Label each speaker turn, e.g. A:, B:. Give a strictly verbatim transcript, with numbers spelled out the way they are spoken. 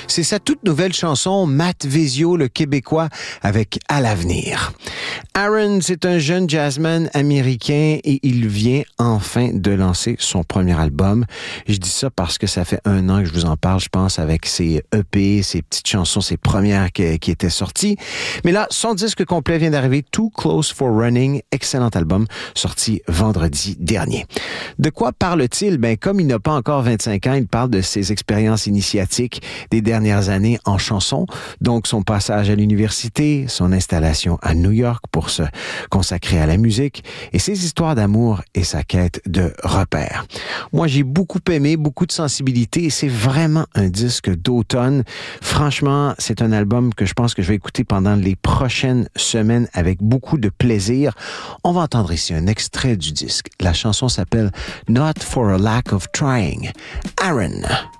A: C'est sa toute nouvelle chanson, Matt Vezio, le Québécois, avec À l'avenir. Aaron, c'est un jeune jazzman américain et il vient enfin de lancer son premier album. Je dis ça parce que ça fait un an que je vous en parle, je pense, avec ses E P, ses petites chansons, ses premières qui, qui étaient sorties. Mais là, son disque complet vient d'arriver, Too Close for Running, excellent album, sorti vendredi dernier. De quoi parle-t-il? Ben, comme il n'a pas encore vingt-cinq ans, il parle de ses expériences initiatiques des dernières années en chanson, donc son passage à l'université, son installation à New York pour se consacrer à la musique et ses histoires d'amour et sa quête de repères. Moi, j'ai beaucoup aimé, beaucoup de sensibilité et c'est vraiment un disque d'automne. Franchement, c'est un album que je pense que je vais écouter pendant les prochaines semaines avec beaucoup de plaisir. On va entendre ici un extrait du disque. La chanson s'appelle Not for a Lack of Trying. Aaron.